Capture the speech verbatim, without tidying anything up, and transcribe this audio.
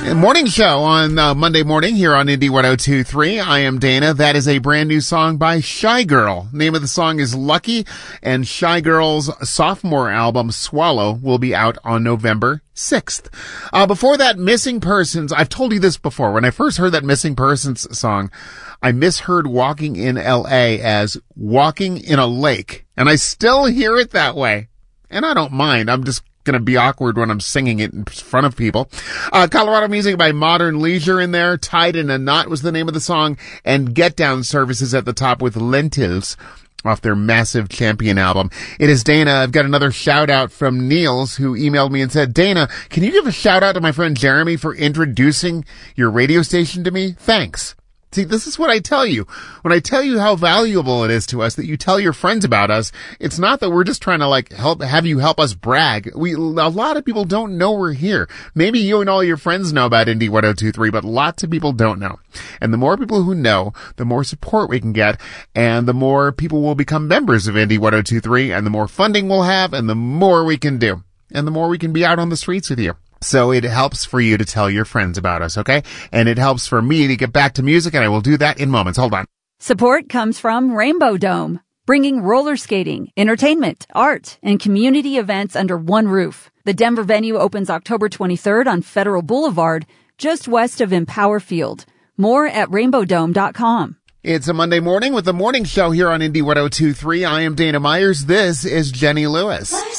Morning show on uh, Monday morning here on Indie one oh two point three. I am Dana. That is a brand new song by Shy Girl. Name of the song is Lucky, and Shy Girl's sophomore album Swallow will be out on November sixth. Uh, before that, Missing Persons. I've told you this before. When I first heard that Missing Persons song, I misheard Walking in L A as Walking in a Lake, and I still hear it that way. And I don't mind. I'm just going to be awkward when I'm singing it in front of people. Uh, Colorado music by Modern Leisure in there. Tied in a Knot was the name of the song. And Get Down Services at the top with Lentils off their massive Champion album. It is Dana. I've got another shout out from Niels, who emailed me and said, Dana, can you give a shout out to my friend Jeremy for introducing your radio station to me? Thanks. See, this is what I tell you. When I tell you how valuable it is to us that you tell your friends about us, it's not that we're just trying to like help, have you help us brag. We, a lot of people don't know we're here. Maybe you and all your friends know about Indie one oh two point three, but lots of people don't know. And the more people who know, the more support we can get, and the more people will become members of Indie one oh two point three, and the more funding we'll have, and the more we can do. And the more we can be out on the streets with you. So it helps for you to tell your friends about us, okay? And it helps for me to get back to music, and I will do that in moments. Hold on. Support comes from Rainbow Dome, bringing roller skating, entertainment, art, and community events under one roof. The Denver venue opens October twenty-third on Federal Boulevard, just west of Empower Field. More at rainbow dome dot com. It's a Monday morning with the morning show here on Indie one oh two point three. I am Dana Myers. This is Jenny Lewis.